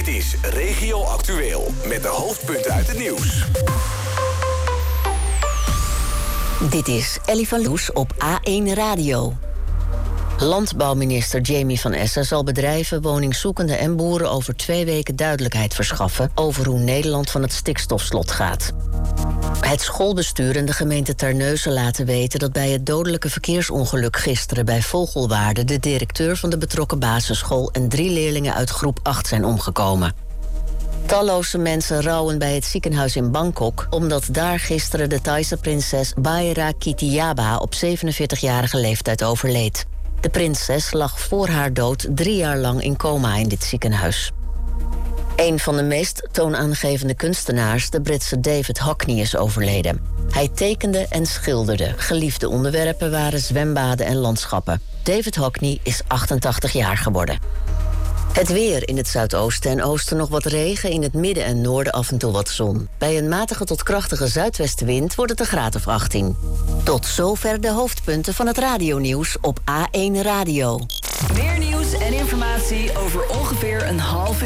Dit is Regio Actueel met de hoofdpunten uit het nieuws. Dit is Ellie van Loes op A1 Radio. Landbouwminister Jamie van Essen zal bedrijven, woningzoekenden en boeren over 2 weken duidelijkheid verschaffen over hoe Nederland van het stikstofslot gaat. Het schoolbestuur en de gemeente Terneuzen laten weten dat bij het dodelijke verkeersongeluk gisteren bij Vogelwaarde de directeur van de betrokken basisschool en 3 leerlingen uit groep 8 zijn omgekomen. Talloze mensen rouwen bij het ziekenhuis in Bangkok omdat daar gisteren de Thaise prinses Baira Kittiaba op 47-jarige leeftijd overleed. De prinses lag voor haar dood 3 jaar lang in coma in dit ziekenhuis. Een van de meest toonaangevende kunstenaars, de Britse David Hockney, is overleden. Hij tekende en schilderde. Geliefde onderwerpen waren zwembaden en landschappen. David Hockney is 88 jaar geworden. Het weer: in het zuidoosten en oosten nog wat regen, in het midden en noorden af en toe wat zon. Bij een matige tot krachtige zuidwestenwind wordt het een graad of 18. Tot zover de hoofdpunten van het radionieuws op A1 Radio. Meer nieuws en informatie over ongeveer een half uur.